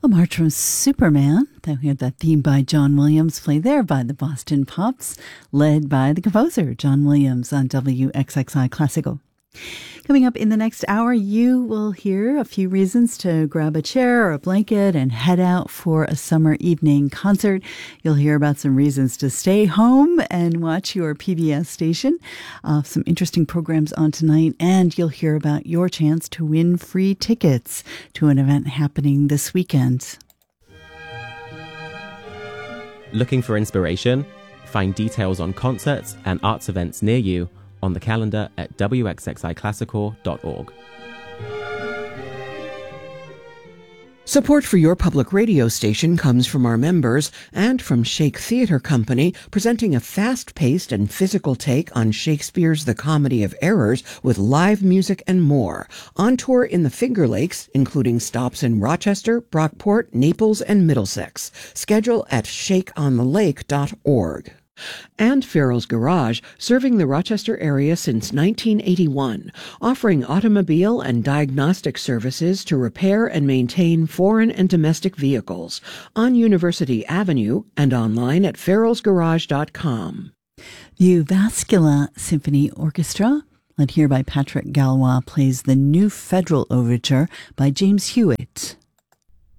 A March from Superman. Then we had that theme by John Williams, played there by the Boston Pops, led by the composer John Williams on WXXI Classical. Coming up in the next hour, you will hear a few reasons to grab a chair or a blanket and head out for a summer evening concert. You'll hear about some reasons to stay home and watch your PBS station. Some interesting programs on tonight, and you'll hear about your chance to win free tickets to an event happening this weekend. Looking for inspiration? Find details on concerts and arts events near you on the calendar at wxxiclassical.org. Support for your public radio station comes from our members and from Shake Theatre Company, presenting a fast-paced and physical take on Shakespeare's The Comedy of Errors with live music and more. On tour in the Finger Lakes, including stops in Rochester, Brockport, Naples, and Middlesex. Schedule at shakeonthelake.org. And Farrell's Garage, serving the Rochester area since 1981, offering automobile and diagnostic services to repair and maintain foreign and domestic vehicles, on University Avenue and online at farrellsgarage.com. The Vascula Symphony Orchestra, led here by Patrick Galois, plays the New Federal Overture by James Hewitt.